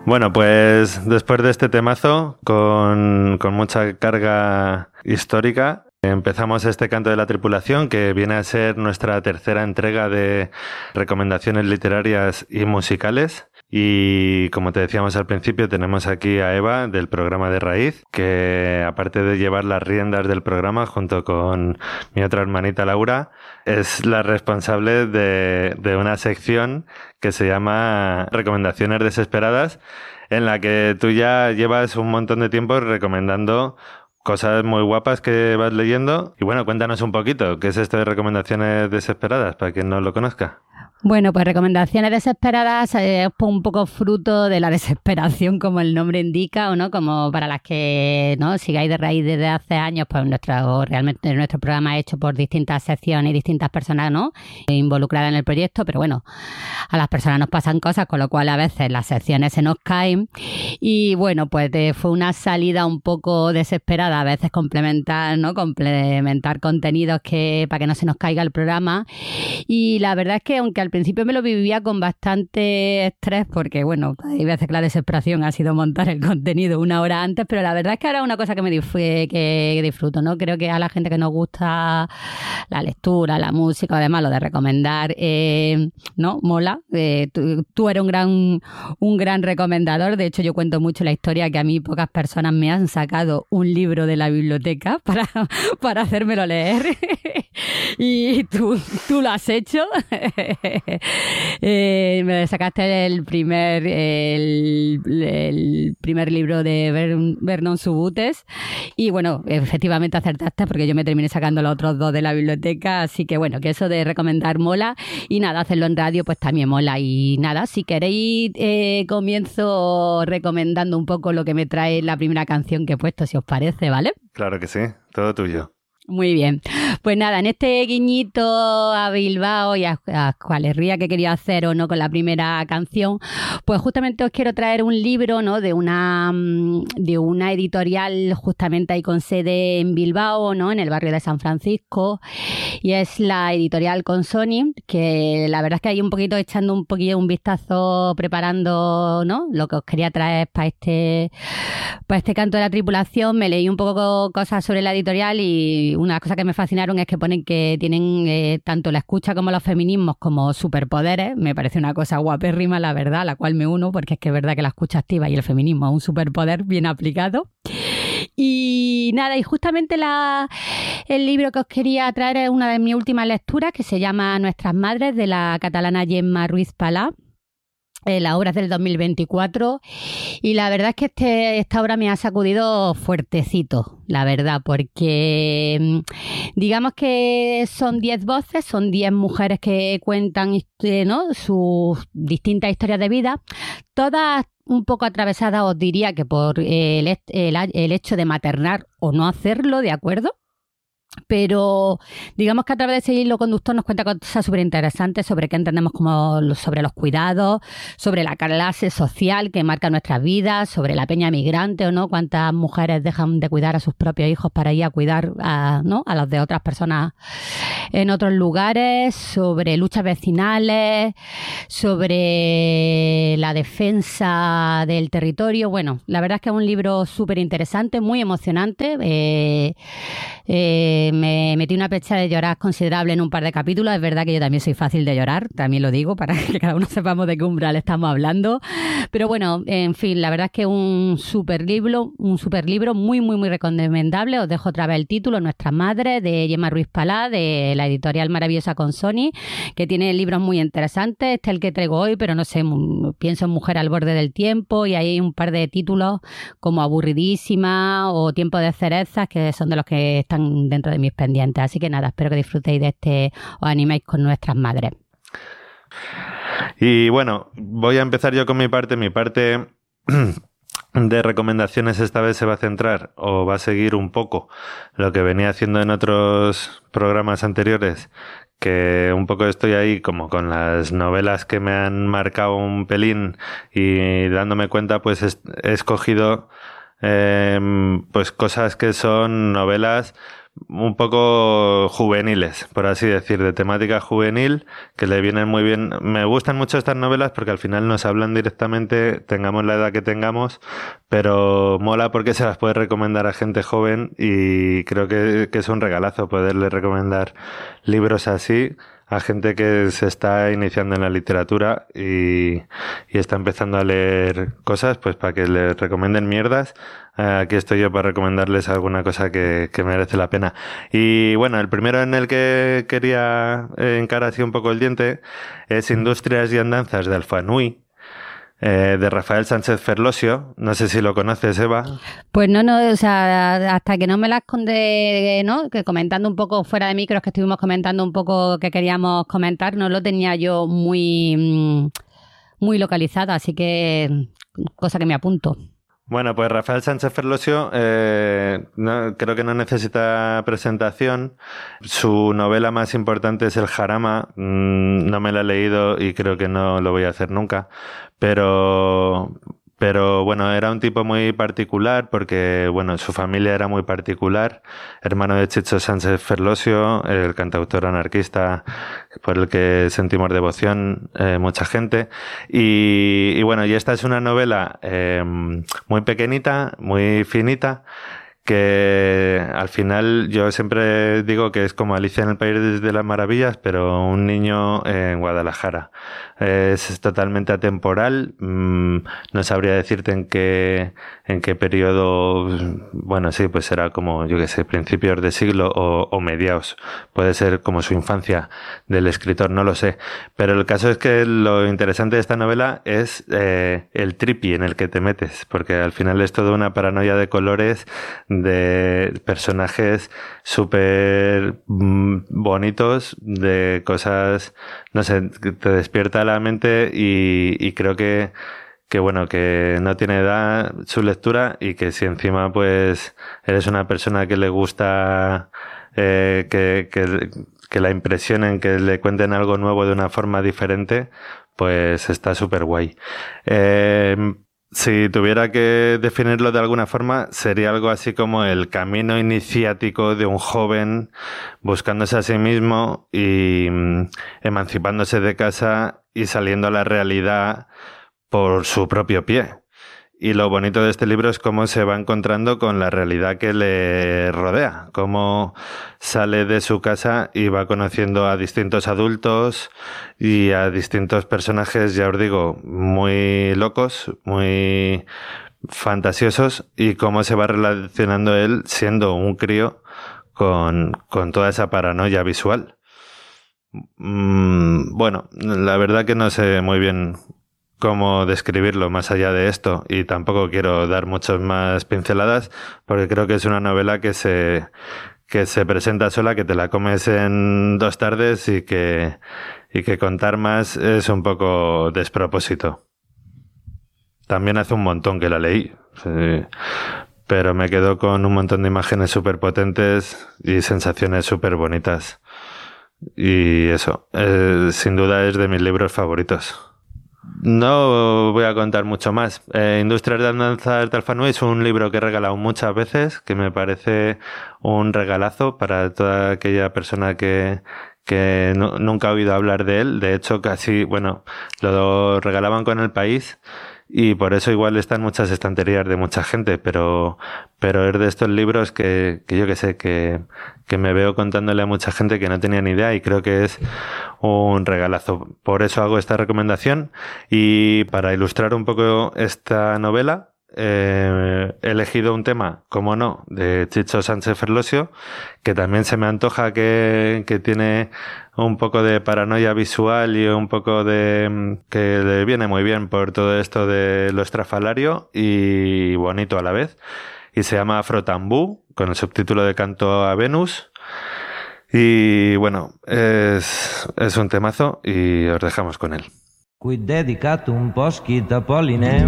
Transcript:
Bueno, pues después de este temazo, con mucha carga histórica, empezamos este canto de la tripulación, que viene a ser nuestra tercera entrega de recomendaciones literarias y musicales. Y como te decíamos al principio, tenemos aquí a Eva del programa de Raíz, que aparte de llevar las riendas del programa junto con mi otra hermanita Laura, es la responsable de una sección que se llama Recomendaciones Desesperadas, en la que tú ya llevas un montón de tiempo recomendando cosas muy guapas que vas leyendo. Y bueno, cuéntanos un poquito, ¿qué es esto de Recomendaciones Desesperadas, para quien no lo conozca? Bueno, pues Recomendaciones Desesperadas es un poco fruto de la desesperación, como el nombre indica, o no, como para las que no sigáis de Raíz desde hace años, pues realmente nuestro programa hecho por distintas secciones y distintas personas, ¿no?, involucradas en el proyecto, pero bueno, a las personas nos pasan cosas, con lo cual a veces las secciones se nos caen. Y bueno, pues fue una salida un poco desesperada, a veces complementar contenidos para que no se nos caiga el programa. Y la verdad es que aunque al principio me lo vivía con bastante estrés, porque bueno, hay veces que la desesperación ha sido montar el contenido una hora antes, pero la verdad es que ahora es una cosa que disfruto, ¿no? Creo que a la gente que nos gusta la lectura, la música, además lo de recomendar, ¿no? Mola. Tú eres un gran recomendador. De hecho, yo cuento mucho la historia que a mí pocas personas me han sacado un libro de la biblioteca para hacérmelo leer. Y tú lo has hecho. Me sacaste el primer libro de Vernon Suboutes y bueno, efectivamente acertaste porque yo me terminé sacando los otros dos de la biblioteca, así que bueno, que eso de recomendar mola y nada, hacerlo en radio pues también mola. Y nada, si queréis comienzo recomendando un poco lo que me trae la primera canción que he puesto, si os parece, ¿vale? Claro que sí, todo tuyo. Muy bien. Pues nada, en este guiñito a Bilbao y a Escualerría que quería hacer o no con la primera canción, pues justamente os quiero traer un libro, ¿no?, de una editorial justamente ahí con sede en Bilbao, ¿no?, en el barrio de San Francisco, y es la editorial Consoni, que la verdad es que hay un poquito echando un vistazo preparando, ¿no?, lo que os quería traer para este canto de la tripulación. Me leí un poco cosas sobre la editorial y una cosa que me fascinaron es que ponen que tienen tanto la escucha como los feminismos como superpoderes. Me parece una cosa guapérrima, la verdad, a la cual me uno, porque es que es verdad que la escucha activa y el feminismo es un superpoder bien aplicado. Y nada, y justamente el libro que os quería traer es una de mis últimas lecturas, que se llama Nuestras Madres, de la catalana Gemma Ruiz Palà. La obra es del 2024 y la verdad es que esta obra me ha sacudido fuertecito, la verdad, porque digamos que son 10 voces, son 10 mujeres que cuentan, ¿no?, sus distintas historias de vida, todas un poco atravesadas, os diría, que por el hecho de maternar o no hacerlo, ¿de acuerdo? Pero digamos que a través de ese hilo conductor nos cuenta cosas súper interesantes sobre qué entendemos sobre los cuidados, sobre la clase social que marca nuestras vidas, sobre la peña migrante o no, cuántas mujeres dejan de cuidar a sus propios hijos para ir a cuidar a los de otras personas en otros lugares, sobre luchas vecinales, sobre la defensa del territorio. Bueno, la verdad es que es un libro súper interesante, muy emocionante. Me metí una pecha de llorar considerable en un par de capítulos. Es verdad que yo también soy fácil de llorar, también lo digo, para que cada uno sepamos de qué umbral estamos hablando. Pero bueno, en fin, la verdad es que un super libro muy, muy, muy recomendable. Os dejo otra vez el título, Nuestras Madres, de Gemma Ruiz Palà, de la editorial maravillosa Consoni, que tiene libros muy interesantes. Este es el que traigo hoy, pero no sé, pienso en Mujer al borde del tiempo, y hay un par de títulos como Aburridísima o Tiempo de cerezas, que son de los que están dentro de mis pendientes. Así que nada, espero que disfrutéis de os animéis con Nuestras Madres. Y bueno, voy a empezar yo con mi parte. Mi parte de recomendaciones esta vez se va a centrar, o va a seguir un poco lo que venía haciendo en otros programas anteriores, que un poco estoy ahí como con las novelas que me han marcado un pelín, y dándome cuenta pues he escogido pues cosas que son novelas un poco juveniles, por así decir, de temática juvenil, que le vienen muy bien. Me gustan mucho estas novelas porque al final nos hablan directamente, tengamos la edad que tengamos, pero mola porque se las puede recomendar a gente joven y creo que es un regalazo poderle recomendar libros así a gente que se está iniciando en la literatura y está empezando a leer cosas, pues para que les recomienden mierdas. Aquí estoy yo para recomendarles alguna cosa que merece la pena. Y bueno, el primero en el que quería encarar así un poco el diente es Industrias y Andanzas de Alfanui, de Rafael Sánchez Ferlosio. No sé si lo conoces, Eva. Pues no, o sea, hasta que no me las conté, ¿no? Que comentando un poco fuera de micros, que estuvimos comentando un poco que queríamos comentar, no lo tenía yo muy localizado, así que cosa que me apunto. Bueno, pues Rafael Sánchez Ferlosio creo que no necesita presentación. Su novela más importante es El Jarama. No me la he leído y creo que no lo voy a hacer nunca. Pero bueno, era un tipo muy particular porque, bueno, su familia era muy particular. Hermano de Chicho Sánchez Ferlosio, el cantautor anarquista por el que sentimos devoción mucha gente. Y bueno, y esta es una novela muy pequeñita, muy finita, que al final yo siempre digo que es como Alicia en el País de las Maravillas, pero un niño en Guadalajara. Es totalmente atemporal. No sabría decirte en qué periodo. Bueno, sí, pues será como, yo qué sé, principios de siglo o mediados. Puede ser como su infancia del escritor, no lo sé. Pero el caso es que lo interesante de esta novela es el tripi en el que te metes, porque al final es toda una paranoia de colores, de personajes súper bonitos, de cosas, no sé, que te despierta la mente y creo que bueno, que no tiene edad su lectura y que si encima pues eres una persona que le gusta que la impresionen, que le cuenten algo nuevo de una forma diferente, pues está súper guay. Si tuviera que definirlo de alguna forma, sería algo así como el camino iniciático de un joven buscándose a sí mismo y emancipándose de casa y saliendo a la realidad por su propio pie. Y lo bonito de este libro es cómo se va encontrando con la realidad que le rodea, cómo sale de su casa y va conociendo a distintos adultos y a distintos personajes, ya os digo, muy locos, muy fantasiosos, y cómo se va relacionando él siendo un crío con toda esa paranoia visual. Bueno, la verdad que no sé muy bien cómo describirlo más allá de esto y tampoco quiero dar muchas más pinceladas porque creo que es una novela que se presenta sola, que te la comes en 2 tardes y que contar más es un poco despropósito. También hace un montón que la leí, sí, pero me quedo con un montón de imágenes súper potentes y sensaciones súper bonitas. Y eso, sin duda es de mis libros favoritos. No voy a contar mucho más. Industrias de Andanzas de Alfanui es un libro que he regalado muchas veces, que me parece un regalazo para toda aquella persona que nunca ha oído hablar de él. De hecho, casi, bueno, lo regalaban con El País y por eso igual está en muchas estanterías de mucha gente, pero es de estos libros que yo que sé, que me veo contándole a mucha gente que no tenía ni idea y creo que es un regalazo. Por eso hago esta recomendación y para ilustrar un poco esta novela he elegido un tema, como no, de Chicho Sánchez Ferlosio, que también se me antoja que tiene un poco de paranoia visual y un poco de que le viene muy bien por todo esto de lo estrafalario y bonito a la vez, y se llama Afrotambú, con el subtítulo de Canto a Venus. Y bueno, es un temazo y os dejamos con él. Qui dedicat un poschit a Polline.